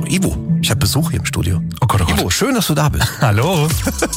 Ivo, ich habe Besuch hier im Studio. Oh Gott, oh Gott. Ivo, schön, dass du da bist. Hallo.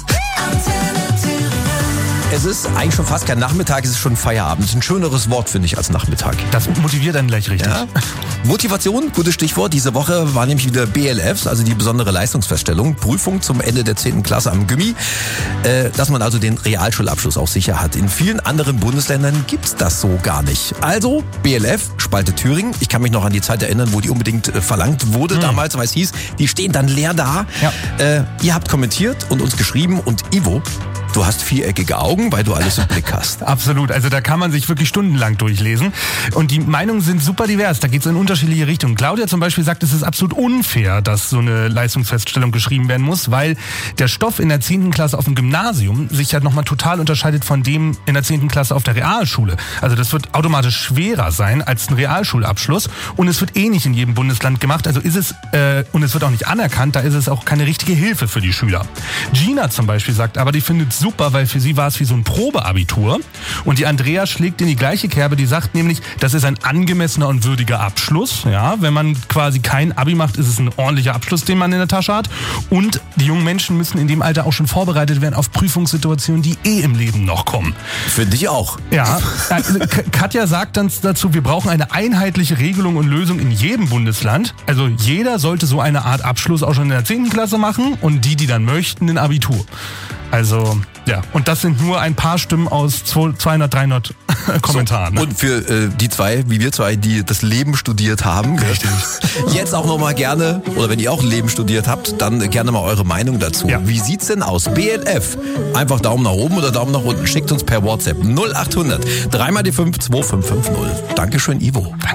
Es ist eigentlich schon fast kein Nachmittag, es ist schon Feierabend. Das ist ein schöneres Wort, finde ich, als Nachmittag. Das motiviert dann gleich richtig. Ja. Motivation, gutes Stichwort. Diese Woche war nämlich wieder BLFs, also die besondere Leistungsfeststellung, Prüfung zum Ende der 10. Klasse am Gymi, dass man also den Realschulabschluss auch sicher hat. In vielen anderen Bundesländern gibt's das so gar nicht. Also BLF, Spalte Thüringen. Ich kann mich noch an die Zeit erinnern, wo die unbedingt verlangt wurde damals, weil es hieß, die stehen dann leer da. Ja. Ihr habt kommentiert und uns geschrieben und Ivo, du hast viereckige Augen, weil du alles im Blick hast. Absolut, also da kann man sich wirklich stundenlang durchlesen. Und die Meinungen sind super divers, da geht es in unterschiedliche Richtungen. Claudia zum Beispiel sagt, es ist absolut unfair, dass so eine Leistungsfeststellung geschrieben werden muss, weil der Stoff in der 10. Klasse auf dem Gymnasium sich ja nochmal total unterscheidet von dem in der 10. Klasse auf der Realschule. Also das wird automatisch schwerer sein als ein Realschulabschluss und es wird nicht in jedem Bundesland gemacht, also ist es, und es wird auch nicht anerkannt, da ist es auch keine richtige Hilfe für die Schüler. Gina zum Beispiel sagt aber, die findet super, weil für sie war es wie so ein Probeabitur. Und die Andrea schlägt in die gleiche Kerbe, die sagt nämlich, das ist ein angemessener und würdiger Abschluss. Ja, wenn man quasi kein Abi macht, ist es ein ordentlicher Abschluss, den man in der Tasche hat. Und die jungen Menschen müssen in dem Alter auch schon vorbereitet werden auf Prüfungssituationen, die im Leben noch kommen. Finde ich auch. Ja, Katja sagt dann dazu, wir brauchen eine einheitliche Regelung und Lösung in jedem Bundesland. Also jeder sollte so eine Art Abschluss auch schon in der 10. Klasse machen und die dann möchten, ein Abitur. Also, ja, und das sind nur ein paar Stimmen aus 200, 300 Kommentaren. So, und für die zwei, wie wir zwei, die das Leben studiert haben, jetzt auch nochmal gerne, oder wenn ihr auch Leben studiert habt, dann gerne mal eure Meinung dazu. Ja. Wie sieht's denn aus? BLF, einfach Daumen nach oben oder Daumen nach unten. Schickt uns per WhatsApp 0800 3x5 2550. Dankeschön, Ivo.